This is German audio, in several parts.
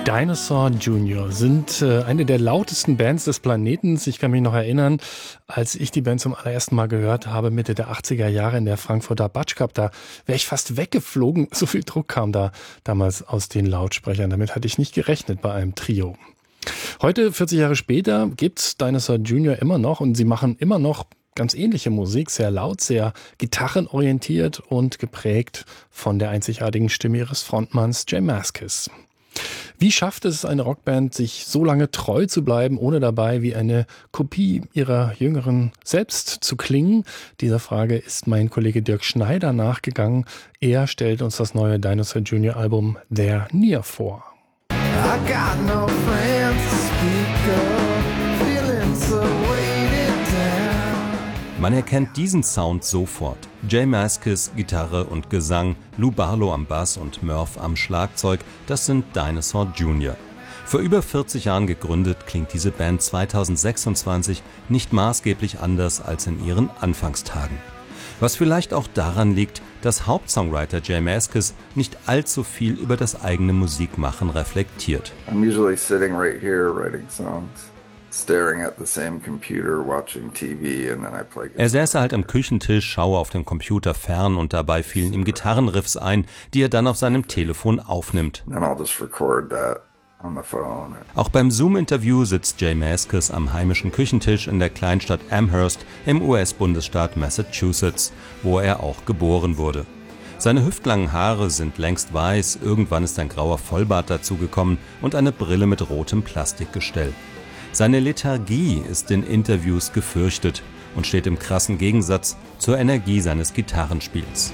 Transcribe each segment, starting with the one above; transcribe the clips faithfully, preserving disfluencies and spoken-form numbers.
Dinosaur Junior sind äh, eine der lautesten Bands des Planeten. Ich kann mich noch erinnern, als ich die Band zum allerersten Mal gehört habe, Mitte der achtziger Jahre in der Frankfurter Batsch Cup, da wäre ich fast weggeflogen. So viel Druck kam da damals aus den Lautsprechern. Damit hatte ich nicht gerechnet bei einem Trio. Heute, vierzig Jahre später, gibt's Dinosaur Junior immer noch und sie machen immer noch ganz ähnliche Musik, sehr laut, sehr gitarrenorientiert und geprägt von der einzigartigen Stimme ihres Frontmanns J Mascis. Wie schafft es eine Rockband, sich so lange treu zu bleiben, ohne dabei wie eine Kopie ihrer Jüngeren selbst zu klingen? Dieser Frage ist mein Kollege Dirk Schneider nachgegangen. Er stellt uns das neue Dinosaur Junior Album They're Near vor. I got no friends to speak of, feeling so weighted down. Man erkennt diesen Sound sofort. J Mascis, Gitarre und Gesang, Lou Barlow am Bass und Murph am Schlagzeug, das sind Dinosaur Junior. Vor über vierzig Jahren gegründet, klingt diese Band zweitausendsechsundzwanzig nicht maßgeblich anders als in ihren Anfangstagen. Was vielleicht auch daran liegt, dass Hauptsongwriter J Mascis nicht allzu viel über das eigene Musikmachen reflektiert. I'm usually sitting right here writing songs. Staring at the same computer, watching T V, and then I play guitar. Er säße halt am Küchentisch, schaue auf den Computer fern und dabei fielen ihm Gitarrenriffs ein, die er dann auf seinem Telefon aufnimmt. Then I'll just record that on the phone. Auch beim Zoom-Interview sitzt J Mascis am heimischen Küchentisch in der Kleinstadt Amherst im U S-Bundesstaat Massachusetts, wo er auch geboren wurde. Seine hüftlangen Haare sind längst weiß, irgendwann ist ein grauer Vollbart dazugekommen und eine Brille mit rotem Plastikgestell. Seine Lethargie ist in Interviews gefürchtet und steht im krassen Gegensatz zur Energie seines Gitarrenspiels.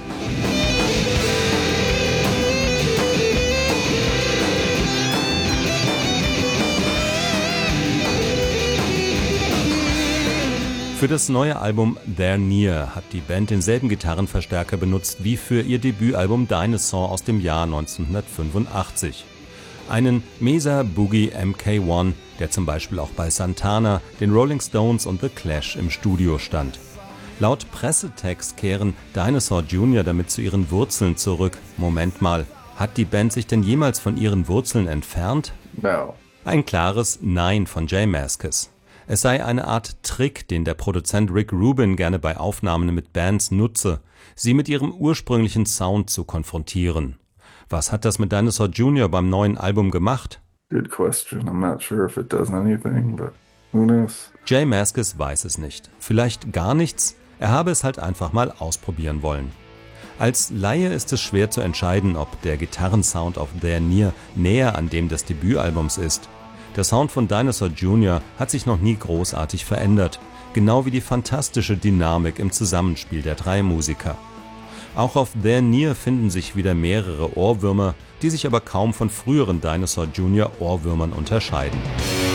Für das neue Album They're Near hat die Band denselben Gitarrenverstärker benutzt wie für ihr Debütalbum Dinosaur aus dem Jahr neunzehnhundertfünfundachtzig. Einen Mesa Boogie M K eins, der zum Beispiel auch bei Santana, den Rolling Stones und The Clash im Studio stand. Laut Pressetext kehren Dinosaur Junior damit zu ihren Wurzeln zurück. Moment mal, hat die Band sich denn jemals von ihren Wurzeln entfernt? No. Ein klares Nein von J Mascis. Es sei eine Art Trick, den der Produzent Rick Rubin gerne bei Aufnahmen mit Bands nutze, sie mit ihrem ursprünglichen Sound zu konfrontieren. Was hat das mit Dinosaur Junior beim neuen Album gemacht? Good question. I'm not sure if it does anything, but who knows? J Mascis weiß es nicht. Vielleicht gar nichts. Er habe es halt einfach mal ausprobieren wollen. Als Laie ist es schwer zu entscheiden, ob der Gitarrensound auf They're Near näher an dem des Debütalbums ist. Der Sound von Dinosaur Junior hat sich noch nie großartig verändert, genau wie die fantastische Dynamik im Zusammenspiel der drei Musiker. Auch auf They're Near finden sich wieder mehrere Ohrwürmer, die sich aber kaum von früheren Dinosaur Junior Ohrwürmern unterscheiden.